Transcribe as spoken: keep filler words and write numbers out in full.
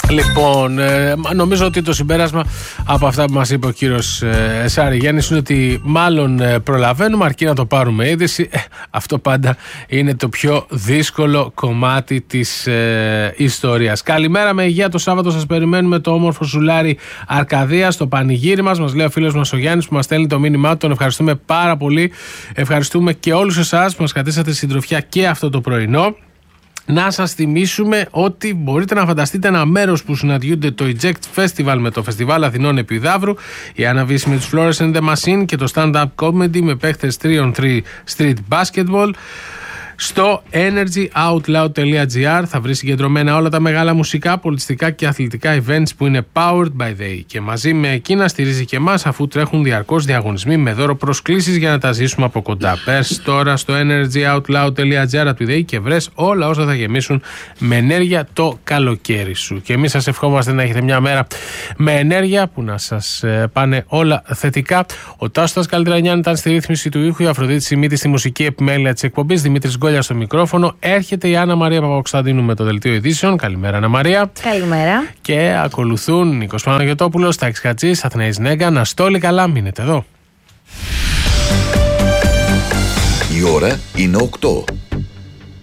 Λοιπόν, ε, νομίζω ότι το συμπέρασμα από αυτά που μας είπε ο κύριος ε, Σάρη Γιάννης είναι ότι μάλλον ε, προλαβαίνουμε αρκεί να το πάρουμε είδηση. Ε, αυτό πάντα είναι το πιο δύσκολο κομμάτι της ε, ιστορίας. Καλημέρα, με υγεία το Σάββατο σας περιμένουμε το όμορφο ζουλάρι Αρκαδία στο πανηγύρι μας. Μας λέει ο φίλος μας ο Γιάννης που μας στέλνει το μήνυμά του. Τον ευχαριστούμε πάρα πολύ. Ευχαριστούμε και όλους εσάς που μας κρατήσατε συντροφιά και αυτό το πρωινό. Να σας θυμίσουμε ότι μπορείτε να φανταστείτε ένα μέρος που συναντιούνται το Eject Festival με το Φεστιβάλ Αθηνών Επιδαύρου, η Anna Viss με τους Flores and the Machine και το Stand Up Comedy με παίχτες τρία on τρία Street Basketball. Στο energyoutloud τελεία gr θα βρει συγκεντρωμένα όλα τα μεγάλα μουσικά, πολιτιστικά και αθλητικά events που είναι powered by they. Και μαζί με εκείνα στηρίζει και εμάς, αφού τρέχουν διαρκώς διαγωνισμοί με δώρο προσκλήσεις για να τα ζήσουμε από κοντά. Πες τώρα στο energyoutloud τελεία gr και βρες όλα όσα θα γεμίσουν με ενέργεια το καλοκαίρι σου. Και εμείς σας ευχόμαστε να έχετε μια μέρα με ενέργεια που να σας πάνε όλα θετικά. Ο Τάσος Καλτρανιάν ήταν στη ρύθμιση του ήχου, η Αφροδίτη Σιμίτη στη μουσική επιμέλεια της εκπομπής, Δημήτρης στο μικρόφωνο. Έρχεται η Άννα Μαρία Παπακοσταντίνου με το δελτίο ειδήσεων. Καλημέρα, Άννα Μαρία. Καλημέρα. Και ακολουθούν Νίκος Παναγιωτόπουλος, Τάκης Χατζής, Αθηναής Νέγκα. Να στο όλοι καλά, μείνετε εδώ. Η ώρα είναι οκτώ.